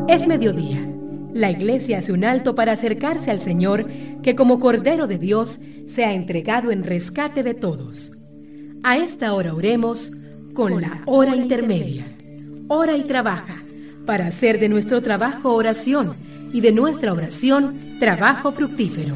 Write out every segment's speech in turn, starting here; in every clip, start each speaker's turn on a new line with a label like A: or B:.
A: Es mediodía. La iglesia hace un alto para acercarse al Señor, que como Cordero de Dios se ha entregado en rescate de todos. A esta hora oremos con la hora intermedia. Ora y trabaja, para hacer de nuestro trabajo oración y de nuestra oración trabajo fructífero.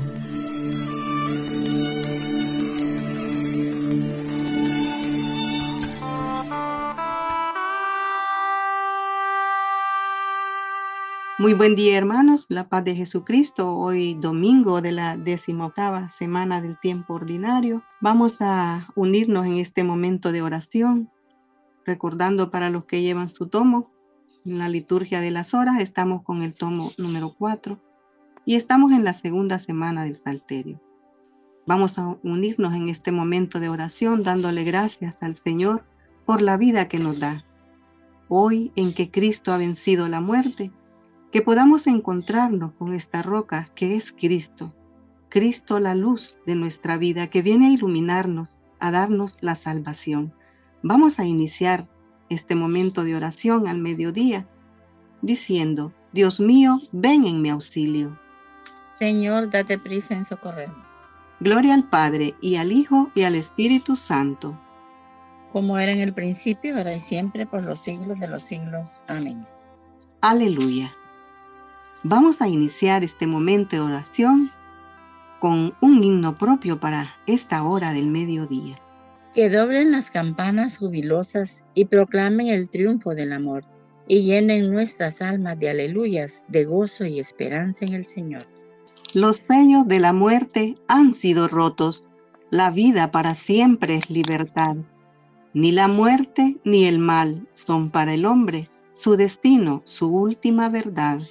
B: Muy buen día, hermanos. La paz de Jesucristo. Hoy domingo de la 18ª semana del tiempo ordinario. Vamos a unirnos en este momento de oración, recordando para los que llevan su tomo, en la liturgia de las horas, estamos con el tomo número 4 y estamos en la segunda semana del Salterio. Vamos a unirnos en este momento de oración, dándole gracias al Señor por la vida que nos da. Hoy, en que Cristo ha vencido la muerte, que podamos encontrarnos con esta roca que es Cristo. Cristo, la luz de nuestra vida, que viene a iluminarnos, a darnos la salvación. Vamos a iniciar este momento de oración al mediodía, diciendo: Dios mío, ven en mi auxilio.
C: Señor, date prisa en socorrerme.
B: Gloria al Padre, y al Hijo, y al Espíritu Santo.
C: Como era en el principio, ahora y siempre, por los siglos de los siglos. Amén.
B: Aleluya. Vamos a iniciar este momento de oración con un himno propio para esta hora del mediodía.
C: Que doblen las campanas jubilosas y proclamen el triunfo del amor, y llenen nuestras almas de aleluyas, de gozo y esperanza en el Señor.
B: Los sellos de la muerte han sido rotos, la vida para siempre es libertad. Ni la muerte ni el mal son para el hombre su destino, su última verdad.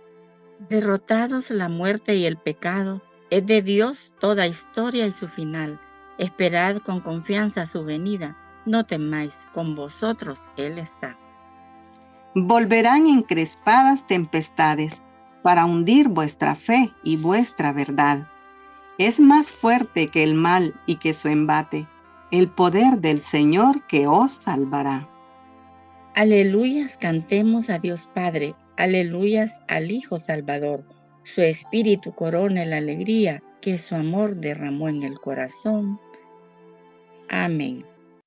C: Derrotados la muerte y el pecado, es de Dios toda historia y su final. Esperad con confianza su venida, no temáis, con vosotros Él está.
B: Volverán encrespadas tempestades para hundir vuestra fe y vuestra verdad. Es más fuerte que el mal y que su embate, el poder del Señor que os salvará.
C: Aleluyas cantemos a Dios Padre, aleluyas al Hijo Salvador. Su espíritu corona la alegría que su amor derramó en el corazón. Amén.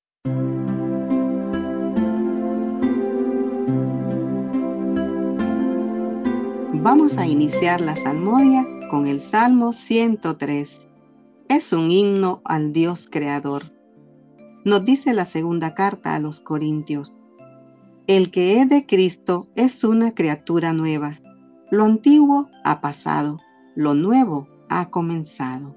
B: Vamos a iniciar la salmodia con el Salmo 103. Es un himno al Dios Creador. Nos dice la segunda carta a los Corintios: el que es de Cristo es una criatura nueva. Lo antiguo ha pasado, lo nuevo ha comenzado.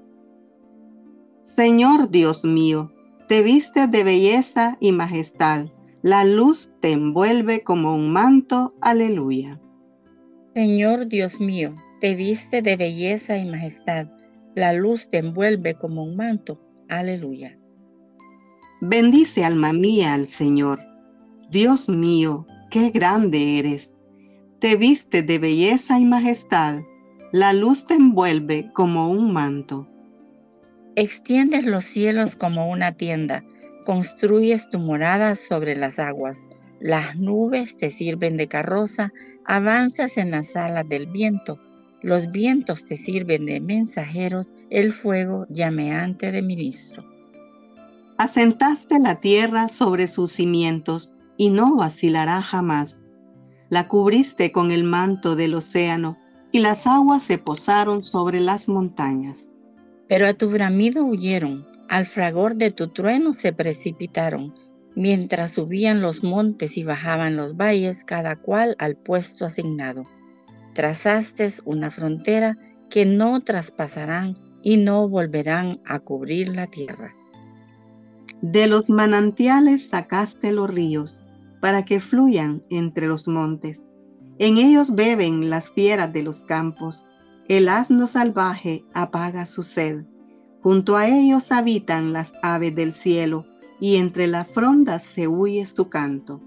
B: Señor Dios mío, te vistes de belleza y majestad. La luz te envuelve como un manto. Aleluya.
C: Señor Dios mío, te viste de belleza y majestad. La luz te envuelve como un manto. Aleluya.
B: Bendice, alma mía, al Señor. Dios mío, qué grande eres. Te viste de belleza y majestad. La luz te envuelve como un manto.
C: Extiendes los cielos como una tienda. Construyes tu morada sobre las aguas. Las nubes te sirven de carroza. Avanzas en las alas del viento. Los vientos te sirven de mensajeros. El fuego llameante de ministro.
B: Asentaste la tierra sobre sus cimientos y no vacilará jamás. La cubriste con el manto del océano y las aguas se posaron sobre las montañas.
C: Pero a tu bramido huyeron, al fragor de tu trueno se precipitaron, mientras subían los montes y bajaban los valles, cada cual al puesto asignado. Trazaste una frontera que no traspasarán y no volverán a cubrir la tierra.
B: De los manantiales sacaste los ríos, para que fluyan entre los montes. En ellos beben las fieras de los campos. El asno salvaje apaga su sed. Junto a ellos habitan las aves del cielo, y entre las frondas se huye su canto.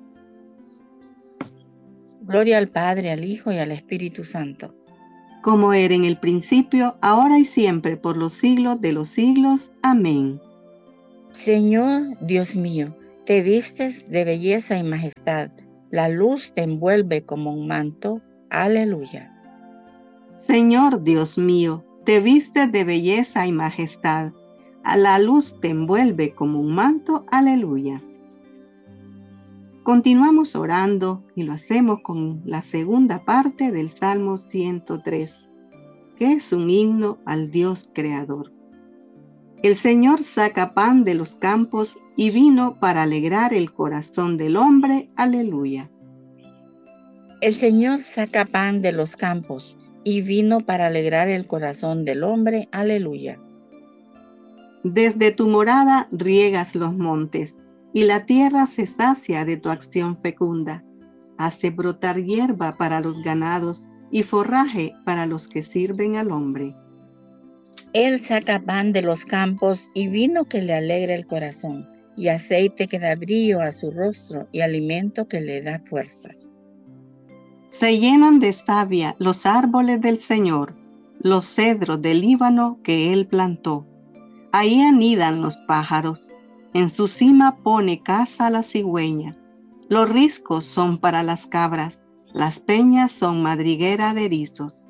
C: Gloria al Padre, al Hijo y al Espíritu Santo.
B: Como era en el principio, ahora y siempre, por los siglos de los siglos. Amén.
C: Señor Dios mío, te vistes de belleza y majestad. La luz te envuelve como un manto. Aleluya.
B: Señor Dios mío, te vistes de belleza y majestad. A la luz te envuelve como un manto. Aleluya. Continuamos orando y lo hacemos con la segunda parte del Salmo 103, que es un himno al Dios Creador. El Señor saca pan de los campos y vino para alegrar el corazón del hombre. Aleluya.
C: El Señor saca pan de los campos y vino para alegrar el corazón del hombre. Aleluya.
B: Desde tu morada riegas los montes, y la tierra se sacia de tu acción fecunda. Hace brotar hierba para los ganados y forraje para los que sirven al hombre.
C: Él saca pan de los campos y vino que le alegra el corazón, y aceite que da brillo a su rostro y alimento que le da fuerzas.
B: Se llenan de savia los árboles del Señor, los cedros del Líbano que Él plantó. Ahí anidan los pájaros. En su cima pone casa la cigüeña. Los riscos son para las cabras, las peñas son madriguera de erizos.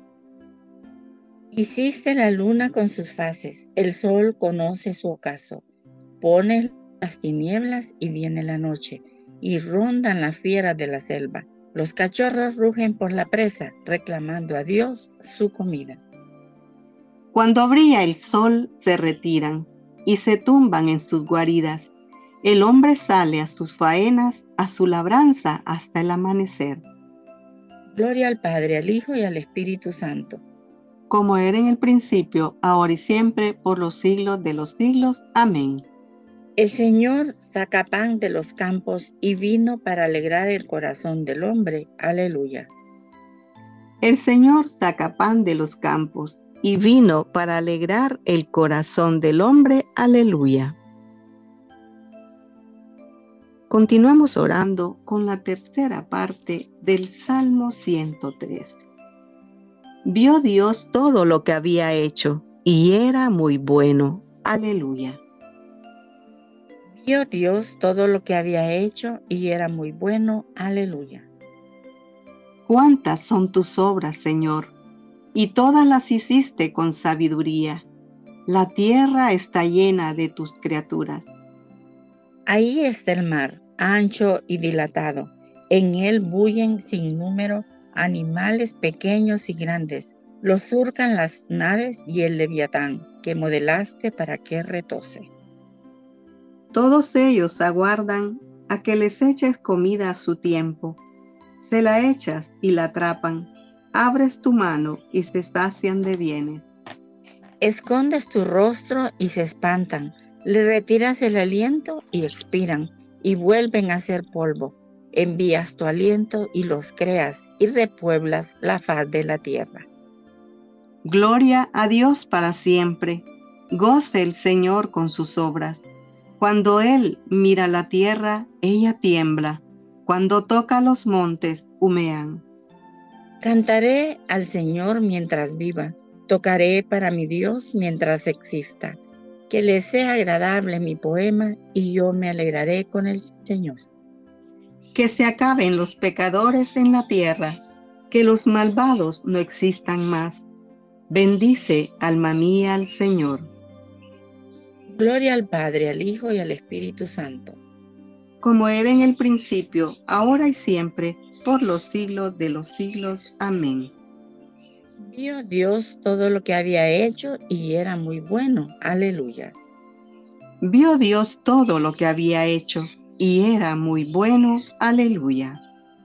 C: Hiciste la luna con sus fases, el sol conoce su ocaso. Pones las tinieblas y viene la noche, y rondan las fieras de la selva. Los cachorros rugen por la presa, reclamando a Dios su comida.
B: Cuando brilla el sol, se retiran y se tumban en sus guaridas. El hombre sale a sus faenas, a su labranza hasta el amanecer.
C: Gloria al Padre, al Hijo y al Espíritu Santo.
B: Como era en el principio, ahora y siempre, por los siglos de los siglos. Amén.
C: El Señor saca pan de los campos y vino para alegrar el corazón del hombre. Aleluya.
B: El Señor saca pan de los campos y vino para alegrar el corazón del hombre. Aleluya. Continuamos orando con la tercera parte del Salmo 103. Vio Dios todo lo que había hecho y era muy bueno. Aleluya.
C: Vio Dios todo lo que había hecho y era muy bueno. Aleluya.
B: Cuántas son tus obras, Señor, y todas las hiciste con sabiduría. La tierra está llena de tus criaturas.
C: Ahí está el mar, ancho y dilatado. En él bullen sin número animales pequeños y grandes. Los surcan las naves y el leviatán que modelaste para que retose.
B: Todos ellos aguardan a que les eches comida a su tiempo. Se la echas y la atrapan. Abres tu mano y se sacian de bienes.
C: Escondes tu rostro y se espantan. Le retiras el aliento y expiran y vuelven a ser polvo. Envías tu aliento y los creas y repueblas la faz de la tierra.
B: Gloria a Dios para siempre. Goce el Señor con sus obras. Cuando Él mira la tierra, ella tiembla. Cuando toca los montes, humean.
C: Cantaré al Señor mientras viva. Tocaré para mi Dios mientras exista. Que le sea agradable mi poema y yo me alegraré con el Señor.
B: Que se acaben los pecadores en la tierra, que los malvados no existan más. Bendice, alma mía, al Señor.
C: Gloria al Padre, al Hijo y al Espíritu Santo.
B: Como era en el principio, ahora y siempre, por los siglos de los siglos. Amén.
C: Vio Dios todo lo que había hecho y era muy bueno. Aleluya.
B: Vio Dios todo lo que había hecho y era muy bueno. Aleluya.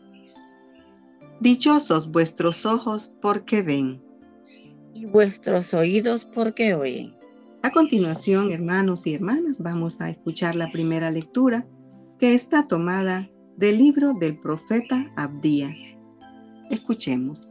B: Dichosos vuestros ojos porque ven.
C: Y vuestros oídos porque oyen.
B: A continuación, hermanos y hermanas, vamos a escuchar la primera lectura que está tomada del libro del profeta Abdías. Escuchemos.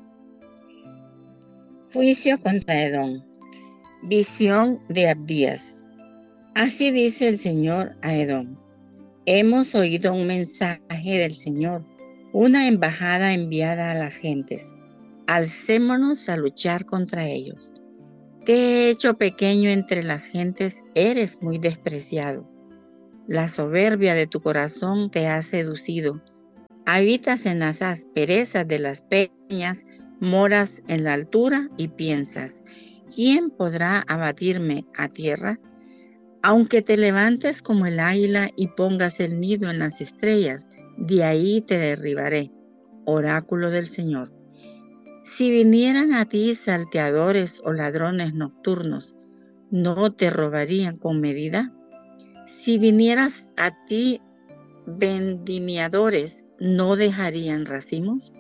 C: Juicio contra Edom. Visión de Abdías. Así dice el Señor a Edom. Hemos oído un mensaje del Señor, una embajada enviada a las gentes. Alcémonos a luchar contra ellos. Te he hecho pequeño entre las gentes, eres muy despreciado. La soberbia de tu corazón te ha seducido. Habitas en las asperezas de las peñas, moras en la altura y piensas, ¿quién podrá abatirme a tierra? Aunque te levantes como el águila y pongas el nido en las estrellas, de ahí te derribaré. Oráculo del Señor. Si vinieran a ti salteadores o ladrones nocturnos, ¿no te robarían con medida? Si vinieras a ti vendimiadores, ¿no dejarían racimos?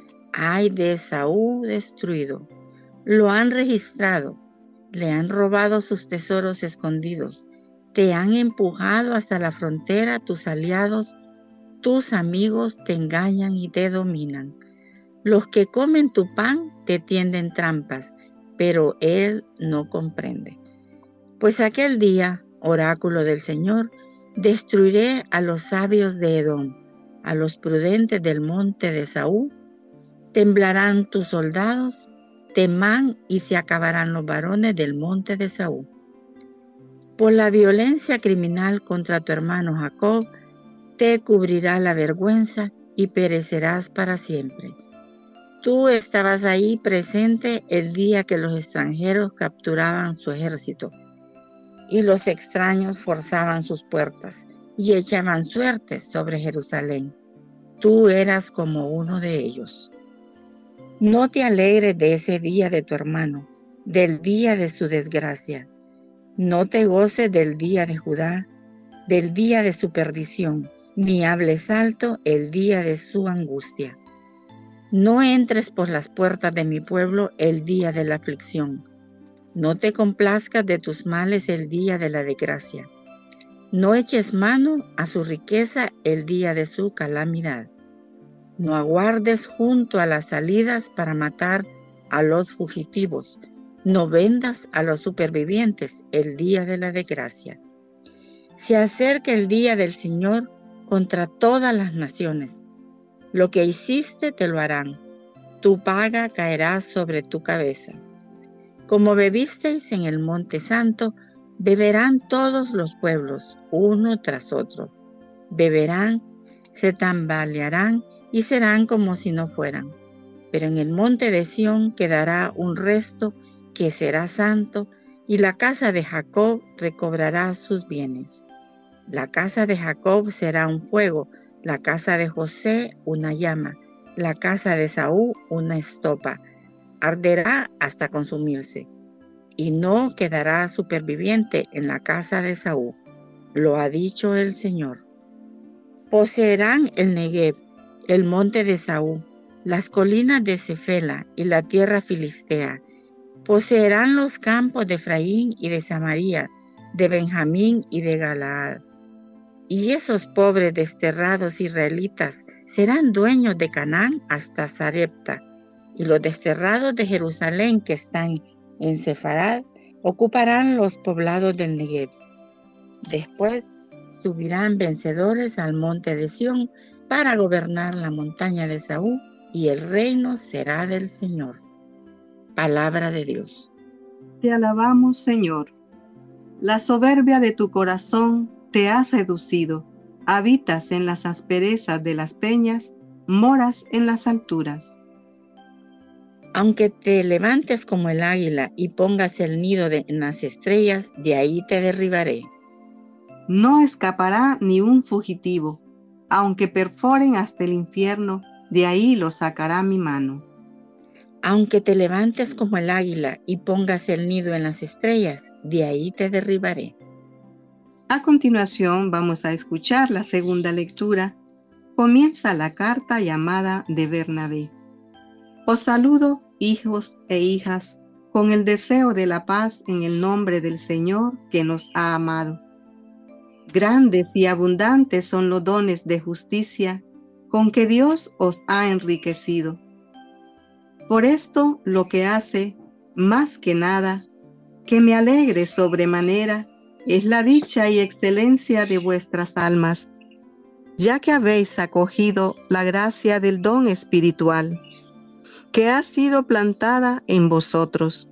C: Ay de Esaú destruido. Lo han registrado, le han robado sus tesoros escondidos, te han empujado hasta la frontera tus aliados, tus amigos te engañan y te dominan. Los que comen tu pan te tienden trampas, pero él no comprende. Pues aquel día, oráculo del Señor, destruiré a los sabios de Edom, a los prudentes del monte de Esaú. Temblarán tus soldados, Temán, y se acabarán los varones del monte de Esaú. Por la violencia criminal contra tu hermano Jacob, te cubrirá la vergüenza y perecerás para siempre. Tú estabas ahí presente el día que los extranjeros capturaban su ejército y los extraños forzaban sus puertas y echaban suertes sobre Jerusalén. Tú eras como uno de ellos. No te alegres de ese día de tu hermano, del día de su desgracia. No te goces del día de Judá, del día de su perdición, ni hables alto el día de su angustia. No entres por las puertas de mi pueblo el día de la aflicción. No te complazcas de tus males el día de la desgracia. No eches mano a su riqueza el día de su calamidad. No aguardes junto a las salidas para matar a los fugitivos. No vendas a los supervivientes el día de la desgracia. Se acerca el día del Señor contra todas las naciones. Lo que hiciste te lo harán. Tu paga caerá sobre tu cabeza. Como bebisteis en el monte santo, beberán todos los pueblos, uno tras otro. Beberán, se tambalearán y serán como si no fueran. Pero en el monte de Sión quedará un resto que será santo, y la casa de Jacob recobrará sus bienes. La casa de Jacob será un fuego, la casa de José una llama, la casa de Esaú una estopa. Arderá hasta consumirse, y no quedará superviviente en la casa de Esaú. Lo ha dicho el Señor. Poseerán el Negev, el monte de Esaú, las colinas de Cefela y la tierra filistea. Poseerán los campos de Efraín y de Samaria, de Benjamín y de Galaad. Y esos pobres desterrados israelitas serán dueños de Canaán hasta Sarepta, y los desterrados de Jerusalén que están en Sefarad ocuparán los poblados del Negev. Después subirán vencedores al monte de Sión para gobernar la montaña de Esaú, y el reino será del Señor. Palabra de Dios.
B: Te alabamos, Señor. La soberbia de tu corazón te ha seducido. Habitas en las asperezas de las peñas, moras en las alturas.
C: Aunque te levantes como el águila y pongas el nido en las estrellas, de ahí te derribaré.
B: No escapará ni un fugitivo. Aunque perforen hasta el infierno, de ahí lo sacará mi mano.
C: Aunque te levantes como el águila y pongas el nido en las estrellas, de ahí te derribaré.
B: A continuación vamos a escuchar la segunda lectura. Comienza la carta llamada de Bernabé. Os saludo, hijos e hijas, con el deseo de la paz en el nombre del Señor que nos ha amado. Grandes y abundantes son los dones de justicia con que Dios os ha enriquecido. Por esto lo que hace, más que nada, que me alegre sobremanera, es la dicha y excelencia de vuestras almas, ya que habéis acogido la gracia del don espiritual, que ha sido plantada en vosotros.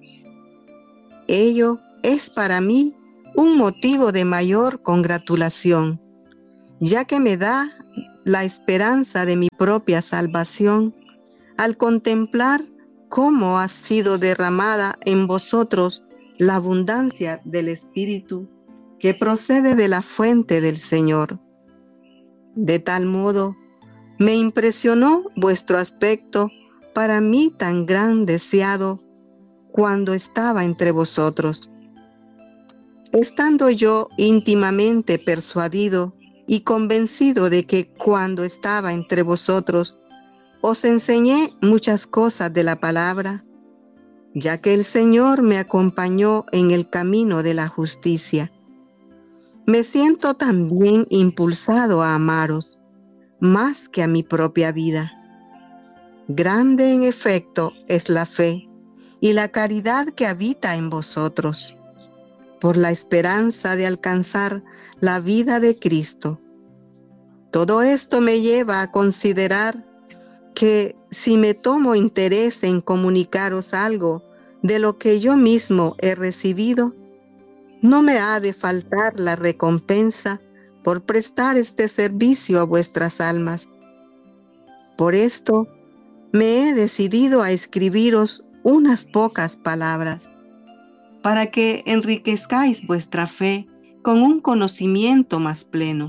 B: Ello es para mí un motivo de mayor congratulación, ya que me da la esperanza de mi propia salvación al contemplar cómo ha sido derramada en vosotros la abundancia del Espíritu que procede de la fuente del Señor. De tal modo, me impresionó vuestro aspecto para mí tan gran deseado cuando estaba entre vosotros. Estando yo íntimamente persuadido y convencido de que cuando estaba entre vosotros os enseñé muchas cosas de la palabra, ya que el Señor me acompañó en el camino de la justicia. Me siento también impulsado a amaros, más que a mi propia vida. Grande en efecto es la fe y la caridad que habita en vosotros, por la esperanza de alcanzar la vida de Cristo. Todo esto me lleva a considerar que si me tomo interés en comunicaros algo de lo que yo mismo he recibido, no me ha de faltar la recompensa por prestar este servicio a vuestras almas. Por esto me he decidido a escribiros unas pocas palabras, para que enriquezcáis vuestra fe con un conocimiento más pleno.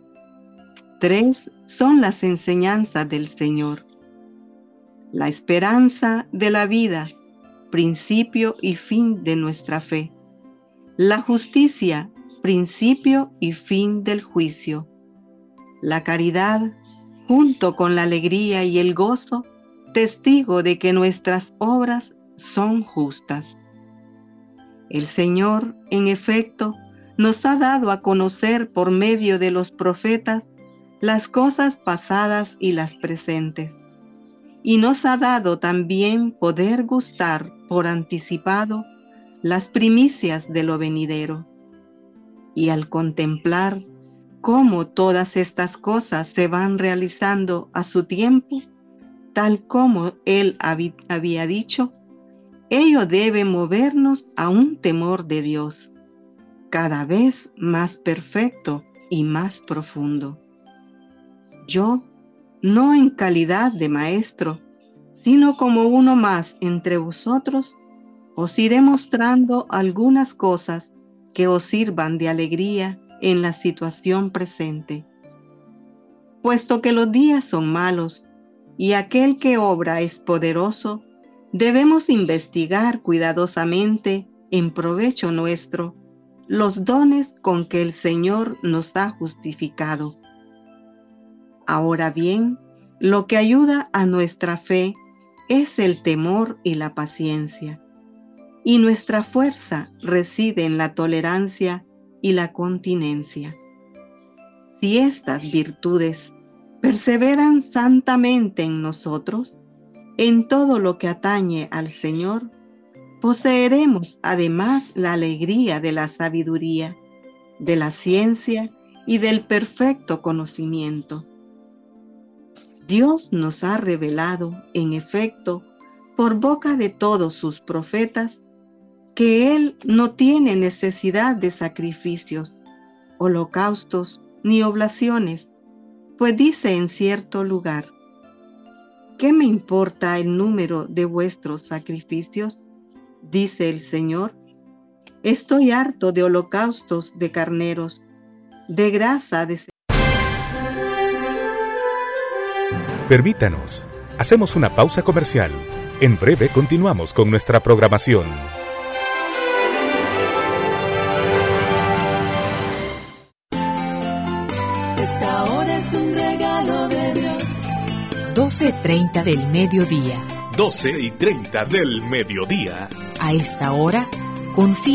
B: 3 son las enseñanzas del Señor: la esperanza de la vida, principio y fin de nuestra fe; la justicia, principio y fin del juicio; la caridad, junto con la alegría y el gozo, testigo de que nuestras obras son justas. El Señor, en efecto, nos ha dado a conocer por medio de los profetas las cosas pasadas y las presentes, y nos ha dado también poder gustar por anticipado las primicias de lo venidero. Y al contemplar cómo todas estas cosas se van realizando a su tiempo, tal como Él había dicho, ello debe movernos a un temor de Dios, cada vez más perfecto y más profundo. Yo, no en calidad de maestro, sino como uno más entre vosotros, os iré mostrando algunas cosas que os sirvan de alegría en la situación presente. Puesto que los días son malos y aquel que obra es poderoso, debemos investigar cuidadosamente, en provecho nuestro, los dones con que el Señor nos ha justificado. Ahora bien, lo que ayuda a nuestra fe es el temor y la paciencia, y nuestra fuerza reside en la tolerancia y la continencia. Si estas virtudes perseveran santamente en nosotros, en todo lo que atañe al Señor, poseeremos además la alegría de la sabiduría, de la ciencia y del perfecto conocimiento. Dios nos ha revelado, en efecto, por boca de todos sus profetas, que Él no tiene necesidad de sacrificios, holocaustos ni oblaciones, pues dice en cierto lugar: ¿qué me importa el número de vuestros sacrificios? Dice el Señor. Estoy harto de holocaustos de carneros, de grasa de...
D: Permítanos, hacemos una pausa comercial. En breve continuamos con nuestra programación.
E: Esta hora es un regalo de Dios.
A: 12:30 del mediodía.
D: 12:30 del mediodía.
A: A esta hora, confía